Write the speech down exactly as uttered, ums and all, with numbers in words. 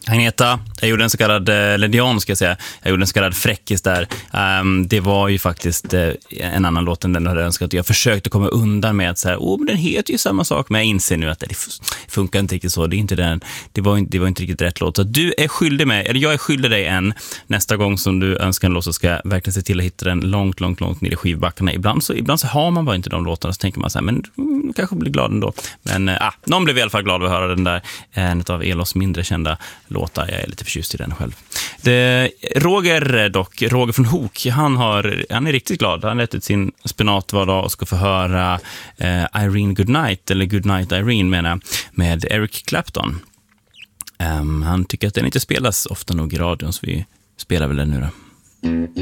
Agneta, jag gjorde en så kallad eh, Ledion ska jag säga. Jag gjorde en så kallad fräckis där. Um, det var ju faktiskt eh, en annan låt än den jag hade önskat. Jag försökte komma undan med att säga, åh, men den heter ju samma sak. Men jag inser nu att det funkar inte riktigt så. Det är inte den. Det var inte, det var inte riktigt rätt låt. Så du är skyldig mig, eller jag är skyldig dig en. Nästa gång som du önskar en låt så ska jag verkligen se till att hitta den långt, långt, långt ner i skivbackarna. Ibland så, ibland så har man bara inte de låtarna, så tänker man så här, men mm, kanske blir glad ändå. Men äh, någon blev i alla fall glad att höra den där. En av Elos mindre kända låtar. Jag är lite förtjust i den själv. Det, Roger dock, Roger från Hook, han, har, han är riktigt glad. Han har ätit sin spenat var dag och ska få höra eh, Irene Goodnight, eller Goodnight Irene menar, med Eric Clapton. Um, han tycker att den inte spelas ofta nog i radion, så vi spelar väl den nu då.